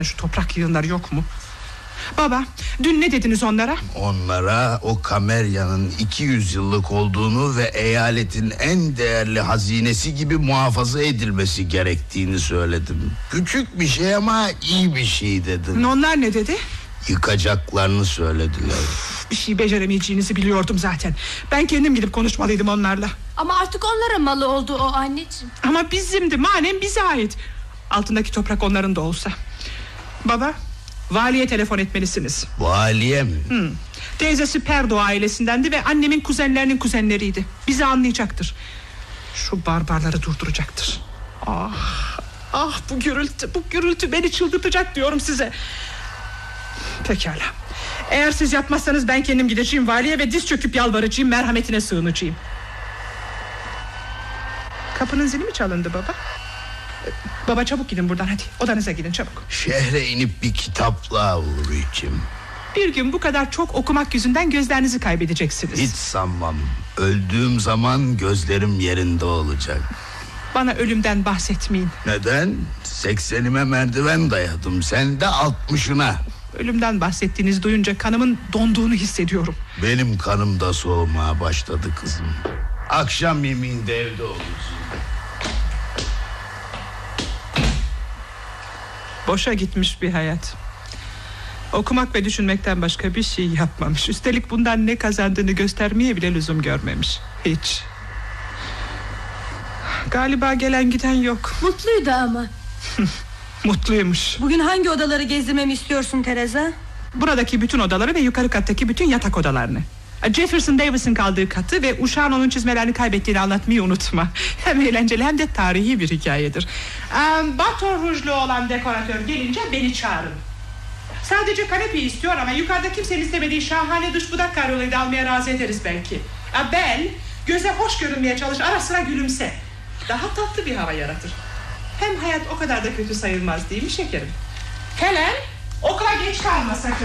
Şu toprak yığınları yok mu? Baba, dün ne dediniz onlara? Onlara o kameryanın 200 yıllık olduğunu ve eyaletin en değerli hazinesi gibi muhafaza edilmesi gerektiğini söyledim. Küçük bir şey ama iyi bir şey dedim. Onlar ne dedi? Yıkacaklarını söylediler. Bir şey beceremeyeceğinizi biliyordum zaten. Ben kendim gidip konuşmalıydım onlarla. Ama artık onlara malı oldu o anneciğim. Ama bizimdi, manen bize ait. Altındaki toprak onların da olsa. Baba, valiye telefon etmelisiniz. Valiye mi? Teyzesi Perdo ailesindendi ve annemin kuzenlerinin kuzenleriydi. Bizi anlayacaktır. Şu barbarları durduracaktır. Ah, bu gürültü beni çıldırtacak diyorum size. Pekala. Eğer siz yapmazsanız ben kendim gideceğim valiye ve diz çöküp yalvaracağım, merhametine sığınacağım. Kapının zili mi çalındı baba? Baba çabuk gidin buradan, hadi odanıza gidin çabuk. Şehre inip bir kitapla uğrayacağım. Bir gün bu kadar çok okumak yüzünden gözlerinizi kaybedeceksiniz. Hiç sanmam. Öldüğüm zaman gözlerim yerinde olacak. Bana ölümden bahsetmeyin. Neden? 80'ime merdiven dayadım, sen de 60'ına. Ölümden bahsettiğiniz duyunca kanımın donduğunu hissediyorum. Benim kanım da soğumaya başladı kızım. Akşam yemeğinde evde olursun. Boşa gitmiş bir hayat. Okumak ve düşünmekten başka bir şey yapmamış. Üstelik bundan ne kazandığını göstermeye bile lüzum görmemiş. Hiç. Galiba gelen giden yok. Mutluydu ama. Mutluymuş. Bugün hangi odaları gezdirmemi istiyorsun Teresa? Buradaki bütün odaları ve yukarı kattaki bütün yatak odalarını. Jefferson Davis'in kaldığı katı ve uşağın onun çizmelerini kaybettiğini anlatmayı unutma. Hem eğlenceli hem de tarihi bir hikayedir. Baton Rouge'lu olan dekoratör gelince beni çağırın. Sadece kanepeyi istiyor ama yukarıda kimsenin istemediği şahane dış budak karyolayı da almaya razı ederiz belki. Ben göze hoş görünmeye çalış, ara sıra gülümse. Daha tatlı bir hava yaratır. Hem hayat o kadar da kötü sayılmaz değil mi şekerim? Helen, okula geç kalma sakın.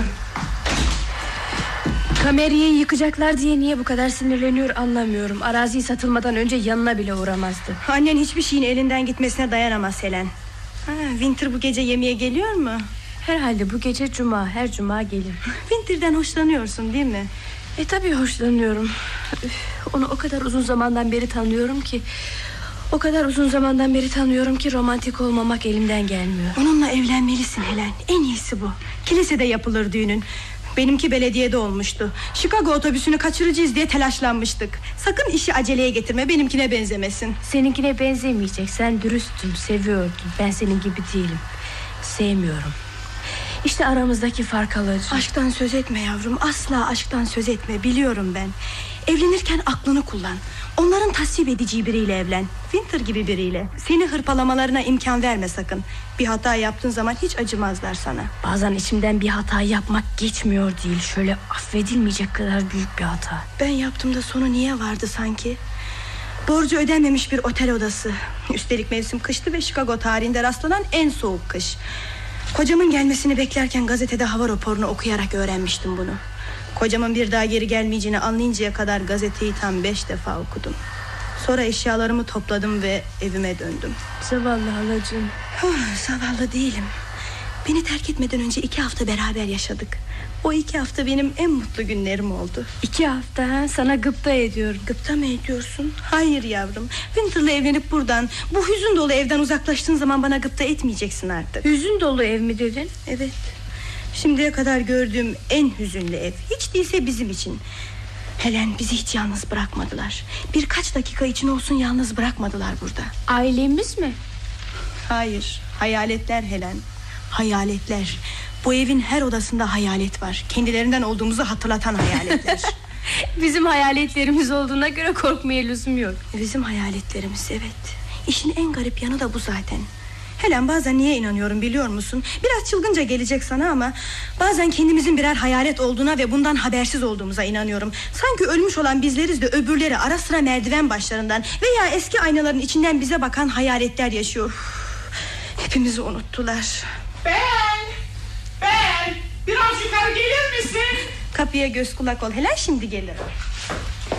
Kamerayı yıkacaklar diye niye bu kadar sinirleniyor anlamıyorum. Arazi satılmadan önce yanına bile uğramazdı. Annen hiçbir şeyin elinden gitmesine dayanamaz Helen. Winter bu gece yemeğe geliyor mu? Herhalde bu gece cuma, her cuma gelir. Winter'den hoşlanıyorsun değil mi? Tabii hoşlanıyorum. Onu o kadar uzun zamandan beri tanıyorum ki... O kadar uzun zamandan beri tanıyorum ki romantik olmamak elimden gelmiyor. Onunla evlenmelisin Helen. En iyisi bu. Kilisede yapılır düğünün. Benimki belediyede olmuştu. Chicago otobüsünü kaçıracağız diye telaşlanmıştık. Sakın işi aceleye getirme, benimkine benzemesin. Seninkine benzemeyecek. Sen dürüsttün, seviyordun. Ben senin gibi değilim. Sevmiyorum. İşte aramızdaki fark alıcı. Aşktan söz etme yavrum. Asla aşktan söz etme, biliyorum ben. Evlenirken aklını kullan. Onların tasvip edeceği biriyle evlen. Winter gibi biriyle. Seni hırpalamalarına imkan verme sakın. Bir hata yaptığın zaman hiç acımazlar sana. Bazen içimden bir hata yapmak geçmiyor değil. Şöyle affedilmeyecek kadar büyük bir hata. Ben yaptığımda sonu niye vardı sanki? Borcu ödenmemiş bir otel odası. Üstelik mevsim kıştı ve Chicago tarihinde rastlanan en soğuk kış. Kocamın gelmesini beklerken gazetede hava raporunu okuyarak öğrenmiştim bunu. Kocamın bir daha geri gelmeyeceğini anlayıncaya kadar gazeteyi tam 5 defa okudum. Sonra eşyalarımı topladım ve evime döndüm. Zavallı halacığım. Zavallı değilim. Beni terk etmeden önce 2 hafta beraber yaşadık. O 2 hafta benim en mutlu günlerim oldu. 2 hafta ha? Sana gıpta ediyorum. Gıpta mı ediyorsun? Hayır yavrum. Winter'la evlenip buradan, bu hüzün dolu evden uzaklaştığın zaman bana gıpta etmeyeceksin artık. Hüzün dolu ev mi dedin? Evet. Şimdiye kadar gördüğüm en hüzünlü ev. Hiç değilse bizim için. Helen, bizi hiç yalnız bırakmadılar. Birkaç dakika için olsun yalnız bırakmadılar burada. Ailemiz mi? Hayır, hayaletler Helen. Hayaletler. Bu evin her odasında hayalet var. Kendilerinden olduğumuzu hatırlatan hayaletler. Bizim hayaletlerimiz olduğuna göre korkmaya lüzum yok. Bizim hayaletlerimiz, evet. İşin en garip yanı da bu zaten. Helen, bazen niye inanıyorum biliyor musun? Biraz çılgınca gelecek sana ama bazen kendimizin birer hayalet olduğuna ve bundan habersiz olduğumuza inanıyorum. Sanki ölmüş olan bizleriz de öbürleri ara sıra merdiven başlarından veya eski aynaların içinden bize bakan hayaletler yaşıyor. Hepimizi unuttular. Ben biraz yukarı gelir misin? Kapıya göz kulak ol Helen, şimdi gelirim.